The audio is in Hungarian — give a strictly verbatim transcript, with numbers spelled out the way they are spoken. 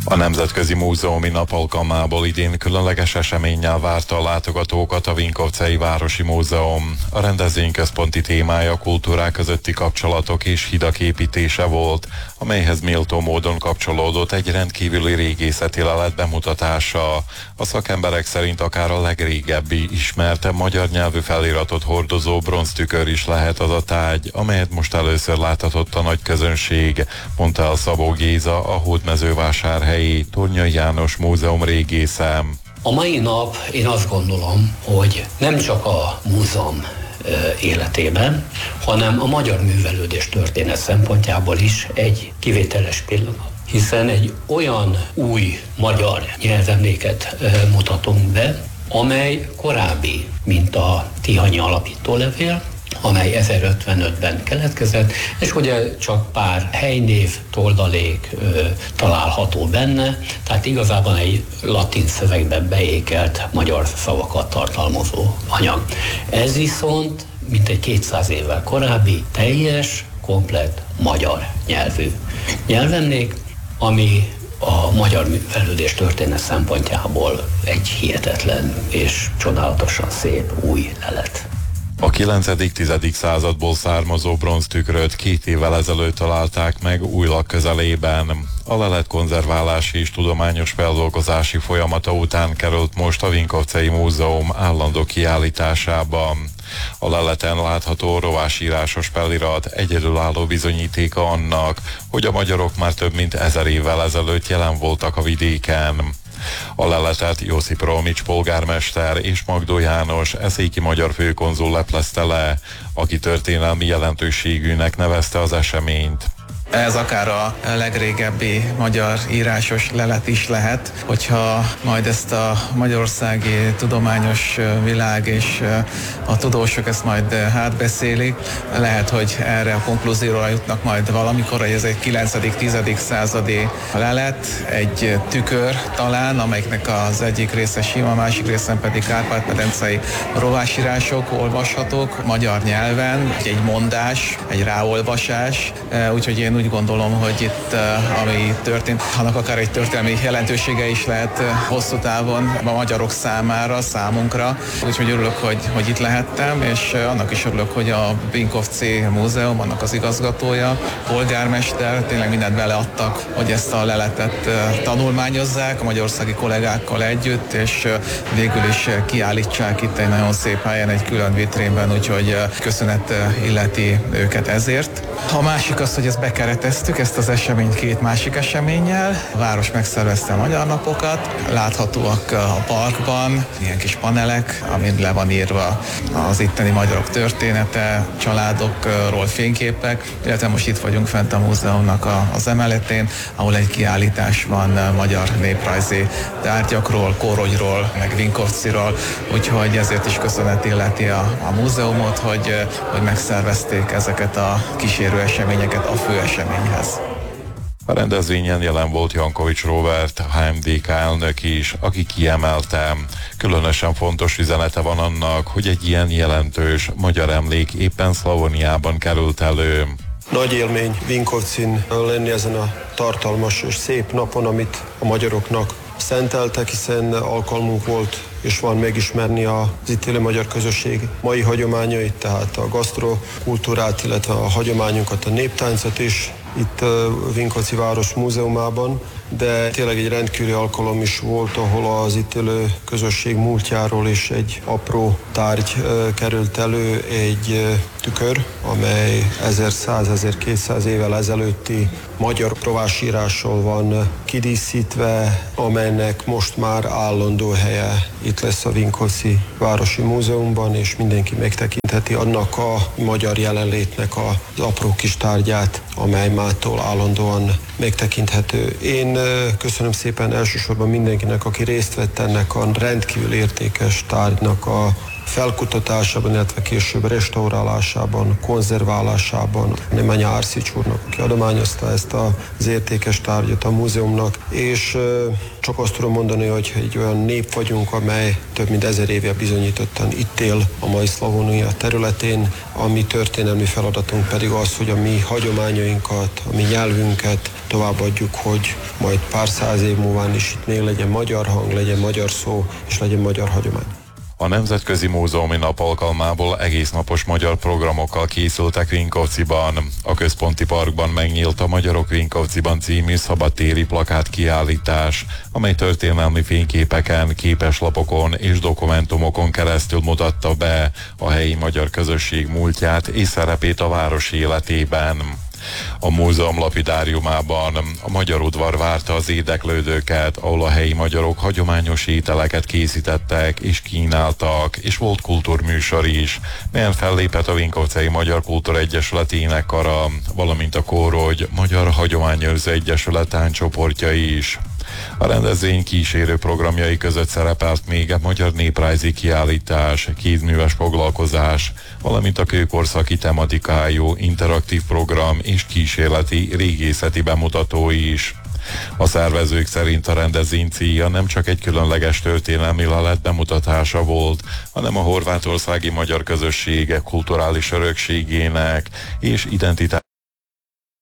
A Nemzetközi Múzeumi Nap alkalmából idén különleges eseménnyel várta a látogatókat a Vinkovcei Városi Múzeum. A rendezvény központi témája kultúrák közötti kapcsolatok és hidak építése volt, amelyhez méltó módon kapcsolódott egy rendkívüli régészeti lelet bemutatása. A szakemberek szerint akár a legrégebbi ismert magyar nyelvű feliratot hordozó bronztükör is lehet az a tárgy, amelyet most először láthatott a nagy közönség, mondta el Szabó Géza, a Hódmezővásárhelyi Tornyai János Múzeum régésze. A mai nap én azt gondolom, hogy nem csak a múzeum életében, hanem a magyar művelődés történet szempontjából is egy kivételes pillanat. Hiszen egy olyan új magyar nyelvemléket mutatunk be, amely korábbi, mint a Tihanyi alapítólevél, amely ezerötvenötben keletkezett, és ugye csak pár helynév, toldalék ö, található benne, tehát igazából egy latin szövegben beékelt magyar szavakat tartalmazó anyag. Ez viszont mintegy kétszáz évvel korábbi, teljes, komplett magyar nyelvű nyelvemlék, ami a magyar művelődés történet szempontjából egy hihetetlen és csodálatosan szép új lelet. A kilencedik-tizedik századból származó bronztükröt két évvel ezelőtt találták meg Újlak közelében. A lelet konzerválási és tudományos feldolgozási folyamata után került most a Vinkovcei Múzeum állandó kiállításába. A leleten látható rovásírásos felirat egyedülálló bizonyítéka annak, hogy a magyarok már több mint ezer évvel ezelőtt jelen voltak a vidéken. A leletet Josip Romics polgármester és Magdó János eszéki magyar főkonzul leplezte le, aki történelmi jelentőségűnek nevezte az eseményt. Ez akár a legrégebbi magyar írásos lelet is lehet, hogyha majd ezt a magyarországi tudományos világ és a tudósok ezt majd hátbeszélik, lehet, hogy erre a konklúzióra jutnak majd valamikor, hogy ez egy kilencedik-tizedik századi lelet, egy tükör talán, amelyiknek az egyik része sima, a másik részen pedig Kárpát-medencei rovásírások olvashatók magyar nyelven, egy mondás, egy ráolvasás, úgyhogy én úgy gondolom, hogy itt, ami történt, annak akár egy történelmi jelentősége is lehet hosszú távon a magyarok számára, számunkra. Úgyhogy örülök, hogy, hogy itt lehettem, és annak is örülök, hogy a Vinkovci Múzeum, annak az igazgatója, polgármester, tényleg mindent beleadtak, hogy ezt a leletet tanulmányozzák a magyarországi kollégákkal együtt, és végül is kiállítsák itt egy nagyon szép helyen, egy külön vitrínben, úgyhogy köszönet illeti őket ezért. A másik az, hogy ezt bekereteztük, ezt az eseményt két másik eseménnyel. A város megszervezte a Magyar Napokat, láthatóak a parkban ilyen kis panelek, amin le van írva az itteni magyarok története, családokról fényképek, illetve most itt vagyunk fent a múzeumnak a, az emeletén, ahol egy kiállítás van magyar néprajzi tárgyakról, Kórogyról, meg Vinkovciról, úgyhogy ezért is köszönet illeti a, a múzeumot, hogy, hogy megszervezték ezeket a kísérő eseményeket a fő eseményhez. A rendezvényen jelen volt Jankovics Róbert, há em dé ká elnök is, aki kiemelte. Különösen fontos üzenete van annak, hogy egy ilyen jelentős magyar emlék éppen Szlavóniában került elő. Nagy élmény Vinkovcin lenni ezen a tartalmas és szép napon, amit a magyaroknak szenteltek, hiszen alkalmunk volt és van megismerni az itt élő magyar közösség mai hagyományait, tehát a gasztrokultúrát, illetve a hagyományunkat, a néptáncot is itt a Vinkovci Város Múzeumában, de tényleg egy rendkívüli alkalom is volt, ahol az itt élő közösség múltjáról is egy apró tárgy került elő, egy tükör, amely ezerszáz-ezerkétszáz évvel ezelőtti magyar rovásírással van kidíszítve, amelynek most már állandó helye itt lesz a Vinkovci Városi Múzeumban, és mindenki megtekintheti annak a magyar jelenlétnek az apró kis tárgyát, amely mától állandóan megtekinthető. Én köszönöm szépen elsősorban mindenkinek, aki részt vett ennek a rendkívül értékes tárgynak a felkutatásában, illetve később restaurálásában, konzerválásában. Nemanja Arsics úrnak, aki adományozta ezt az értékes tárgyat a múzeumnak, és csak azt tudom mondani, hogy egy olyan nép vagyunk, amely több mint ezer éve bizonyítottan itt él a mai Szlavónia területén. A mi történelmi feladatunk pedig az, hogy a mi hagyományainkat, a mi nyelvünket továbbadjuk, hogy majd pár száz év múlva is itt még legyen magyar hang, legyen magyar szó, és legyen magyar hagyomány. A Nemzetközi Múzeumi Nap alkalmából egésznapos magyar programokkal készültek Vinkovciban. A Központi Parkban megnyílt a Magyarok Vinkovciban című szabadtéri plakát kiállítás, amely történelmi fényképeken, képeslapokon és dokumentumokon keresztül mutatta be a helyi magyar közösség múltját és szerepét a város életében. A múzeum lapidáriumában a magyar udvar várta az érdeklődőket, ahol a helyi magyarok hagyományos ételeket készítettek és kínáltak, és volt kultúrműsor is, melyen fellépett a Vinkovcei Magyar Kultúra Egyesület énekkara, valamint a Kórogy Magyar Hagyományőrző Egyesület tánccsoportja is. A rendezvény kísérő programjai között szerepelt még a magyar néprajzi kiállítás, kézműves foglalkozás, valamint a kőkorszaki tematikájú interaktív program és kísérleti régészeti bemutató is. A szervezők szerint a rendezvény célja nem csak egy különleges történelmi lelet bemutatása volt, hanem a horvátországi magyar közösségek kulturális örökségének és identitás